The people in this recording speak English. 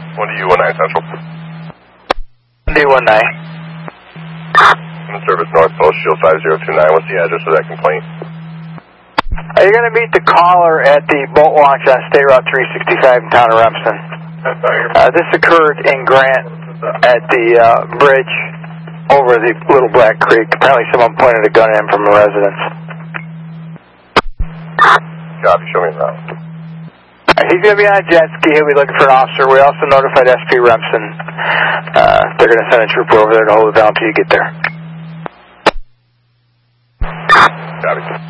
1D19 Central. 1D19. Service North Post, Shield 5029. What's the address of that complaint? Are you going to meet the caller at the boat launch on State Route 365 in town of Remsen? This occurred in Grant at the bridge over the Little Black Creek. Apparently someone pointed a gun at him from a residence. Copy, show me around. He's going to be on a jet ski. He'll be looking for an officer. We also notified SP Remsen. They're going to send a trooper over there to hold it down until you get there. Copy.